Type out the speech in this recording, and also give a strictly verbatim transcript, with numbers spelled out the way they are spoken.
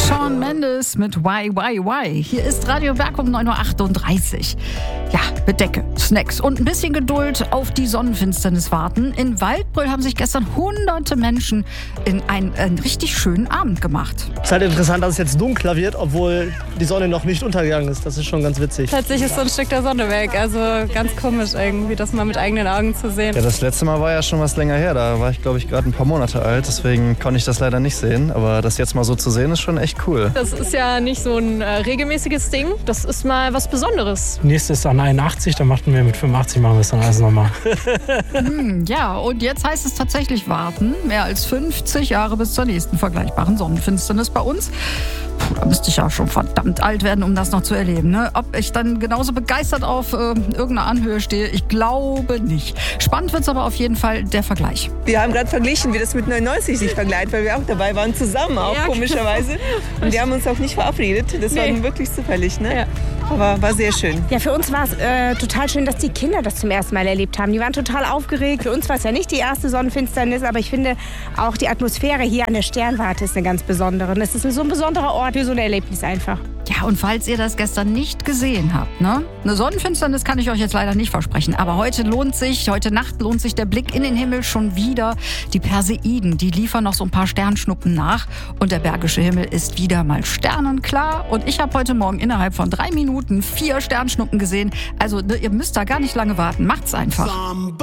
Shawn Mendes mit Why, Why, Why. Hier ist Radio Berg um neun Uhr achtunddreißig. Ja, mit Decke, Snacks und ein bisschen Geduld auf die Sonnenfinsternis warten. In Waldbröl haben sich gestern hunderte Menschen in einen, einen richtig schönen Abend gemacht. Es ist halt interessant, dass es jetzt dunkler wird, obwohl die Sonne noch nicht untergegangen ist. Das ist schon ganz witzig. Plötzlich ist so ein Stück der Sonne weg. Also ganz komisch irgendwie, das mal mit eigenen Augen zu sehen. Ja, das letzte Mal war ja schon was länger her. Da war ich, glaube ich, gerade ein paar Monate alt. Deswegen konnte ich das leider nicht sehen. Aber das jetzt mal so zu sehen, ist schon echt cool. Das ist ja nicht so ein äh, regelmäßiges Ding. Das ist mal was Besonderes. Nächstes ist an einundachtzig, dann machten wir mit fünfundachtzig, machen wir es dann alles nochmal. hm, ja, und jetzt heißt es tatsächlich warten. Mehr als fünfzig Jahre bis zur nächsten vergleichbaren Sonnenfinsternis bei uns. Puh, da müsste ich ja schon verdammt alt werden, um das noch zu erleben. Ne? Ob ich dann genauso begeistert auf äh, irgendeiner Anhöhe stehe, ich glaube nicht. Spannend wird es aber auf jeden Fall der Vergleich. Wir haben gerade verglichen, wie das mit neunundneunzig sich vergleicht, weil wir auch dabei waren, zusammen auch, ja, komischerweise. Und wir haben uns auch nicht verabredet. Das nee. war wirklich zufällig, ne? Ja. Aber war sehr schön. Ja, für uns war es äh, total schön, dass die Kinder das zum ersten Mal erlebt haben. Die waren total aufgeregt. Für uns war es ja nicht die erste Sonnenfinsternis, aber ich finde auch die Atmosphäre hier an der Sternwarte ist eine ganz besondere. Und es ist so ein besonderer Ort für so ein Erlebnis einfach. Ja, und falls ihr das gestern nicht gesehen habt, ne? Eine Sonnenfinsternis kann ich euch jetzt leider nicht versprechen. Aber heute lohnt sich, heute Nacht lohnt sich der Blick in den Himmel schon wieder. Die Perseiden, die liefern noch so ein paar Sternschnuppen nach. Und der bergische Himmel ist wieder mal sternenklar. Und ich habe heute Morgen innerhalb von drei Minuten vier Sternschnuppen gesehen. Also ne, ihr müsst da gar nicht lange warten. Macht's einfach.